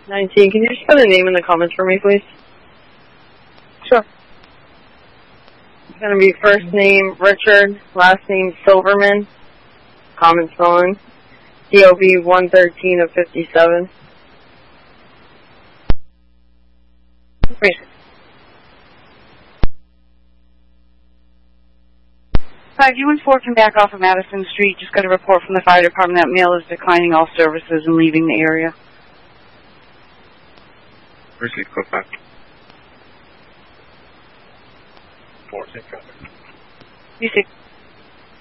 19. Can you just put a name in the comments for me, please? Sure. It's going to be first name Richard, last name Silverman, common spelling, DOB 113 of 57. Great. 5U14 can back off of Madison Street. Just got a report from the fire department that male is declining all services and leaving the area. Receive code back. 4-6. You see.